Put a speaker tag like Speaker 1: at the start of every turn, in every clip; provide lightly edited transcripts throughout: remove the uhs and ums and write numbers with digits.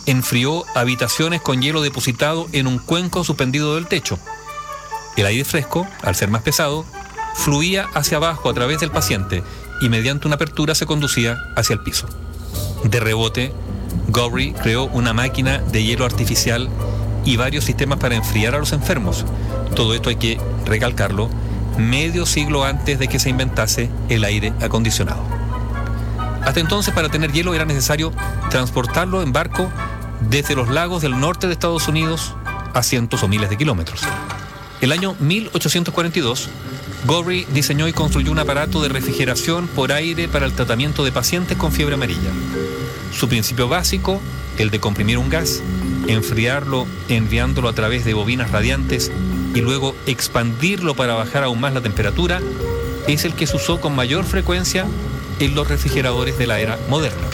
Speaker 1: enfrió habitaciones con hielo depositado en un cuenco suspendido del techo. El aire fresco, al ser más pesado, fluía hacia abajo a través del paciente y mediante una apertura se conducía hacia el piso. De rebote, Gowrie creó una máquina de hielo artificial y varios sistemas para enfriar a los enfermos. Todo esto hay que recalcarlo, medio siglo antes de que se inventase el aire acondicionado. Hasta entonces, para tener hielo era necesario transportarlo en barco desde los lagos del norte de Estados Unidos a cientos o miles de kilómetros. El año 1842, Gowrie diseñó y construyó un aparato de refrigeración por aire para el tratamiento de pacientes con fiebre amarilla. Su principio básico, el de comprimir un gas, enfriarlo enviándolo a través de bobinas radiantes y luego expandirlo para bajar aún más la temperatura, es el que se usó con mayor frecuencia en los refrigeradores de la era moderna.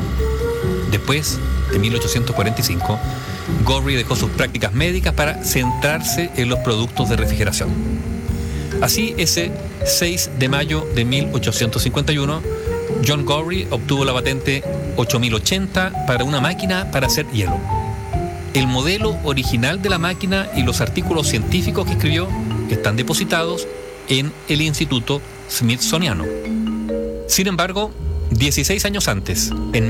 Speaker 1: Después de 1845, Gowrie dejó sus prácticas médicas para centrarse en los productos de refrigeración. Así, ese 6 de mayo de 1851, John Gowrie obtuvo la patente 8080 para una máquina para hacer hielo. El modelo original de la máquina y los artículos científicos que escribió están depositados en el Instituto Smithsoniano. Sin embargo, 16 años antes, en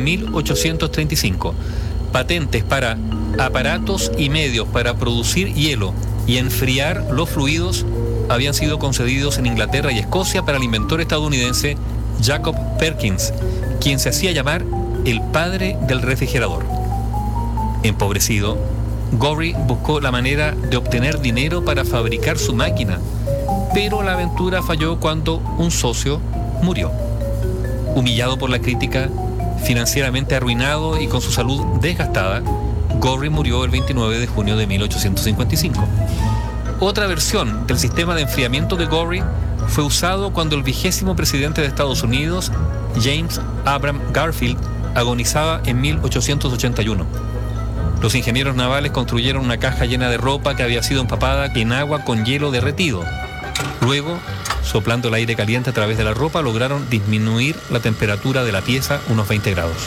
Speaker 1: 1835, patentes para aparatos y medios para producir hielo y enfriar los fluidos habían sido concedidos en Inglaterra y Escocia para el inventor estadounidense Jacob Perkins, quien se hacía llamar el padre del refrigerador. Empobrecido, Gowrie buscó la manera de obtener dinero para fabricar su máquina, pero la aventura falló cuando un socio murió. Humillado por la crítica, financieramente arruinado y con su salud desgastada, Gowrie murió el 29 de junio de 1855. Otra versión del sistema de enfriamiento de Gowrie fue usado cuando el 20º presidente de Estados Unidos, James Abram Garfield, agonizaba en 1881. Los ingenieros navales construyeron una caja llena de ropa que había sido empapada en agua con hielo derretido. Luego, soplando el aire caliente a través de la ropa, lograron disminuir la temperatura de la pieza unos 20 grados.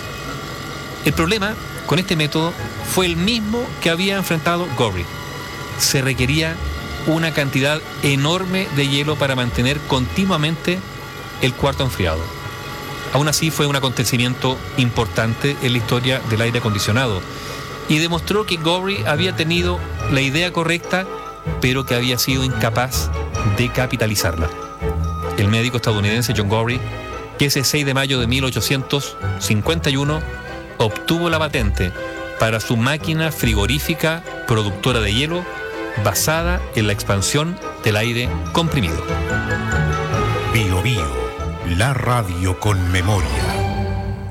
Speaker 1: El problema con este método fue el mismo que había enfrentado Gowrie. Se requería una cantidad enorme de hielo para mantener continuamente el cuarto enfriado. Aún así, fue un acontecimiento importante en la historia del aire acondicionado y demostró que Gowrie había tenido la idea correcta, pero que había sido incapaz de capitalizarla. El médico estadounidense John Gowrie, que ese 6 de mayo de 1851 obtuvo la patente para su máquina frigorífica productora de hielo basada en la expansión del aire comprimido.
Speaker 2: Bio Bio, la radio con memoria.